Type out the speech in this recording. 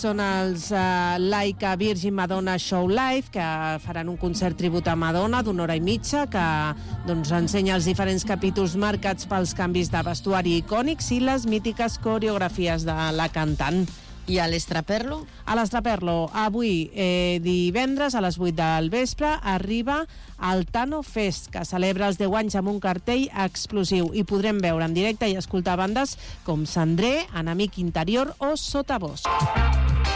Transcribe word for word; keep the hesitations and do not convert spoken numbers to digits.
són els uh, Laika Virgin Madonna Show Live, que faran un concert tribut a Madonna d'una hora i mitja, que doncs, ensenya els diferents capítols marcats pels canvis de vestuari icònics i les mítiques coreografies de la cantant. I a l'Estraperlo? A l'Estraperlo, avui, eh, divendres, a les vuit del vespre, arriba el Tano Fest, que celebra els deu anys amb un cartell explosiu. I podrem veure en directe i escoltar bandes com Cendrer, Enemic Interior o Sotabosc.